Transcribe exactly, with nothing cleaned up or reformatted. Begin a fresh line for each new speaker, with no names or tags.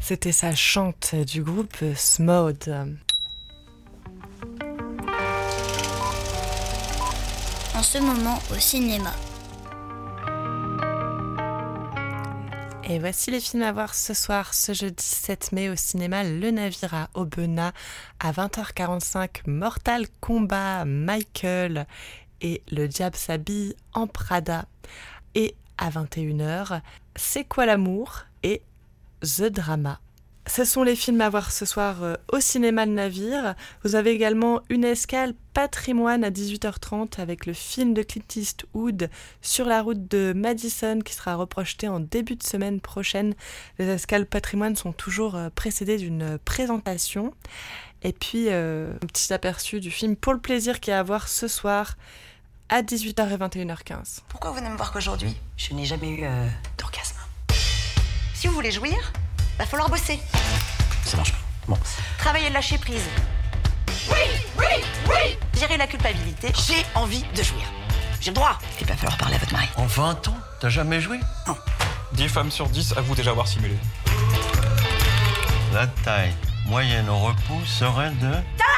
C'était Ça chante du groupe Smode.
En ce moment au cinéma.
Et voici les films à voir ce soir, ce jeudi sept mai au cinéma Le Navire à Aubenas. À vingt heures quarante-cinq, Mortal Kombat, Michael et Le Diable s'habille en Prada. Et à vingt et une heures, C'est quoi l'amour et The Drama. Ce sont les films à voir ce soir au cinéma Le Navire. Vous avez également une escale patrimoine à dix-huit heures trente avec le film de Clint Eastwood Sur la route de Madison qui sera reprojeté en début de semaine prochaine. Les escales patrimoine sont toujours précédées d'une présentation. Et puis, euh, un petit aperçu du film Pour le plaisir qui est à voir ce soir à dix-huit heures et vingt et une heures quinze.
Pourquoi vous venez me voir qu'aujourd'hui ? Je n'ai jamais eu euh, d'orgasme. Si vous voulez jouir, va falloir bosser.
Ça marche pas. Bon.
Travailler le lâcher prise. Oui, oui, oui. Gérer la culpabilité. J'ai envie de jouir. J'ai le droit. Il va falloir parler à votre mari.
En vingt ans, t'as jamais joué ?
Non.
dix femmes sur dix avouent déjà avoir simulé.
La taille moyenne au repos serait de...
Tam !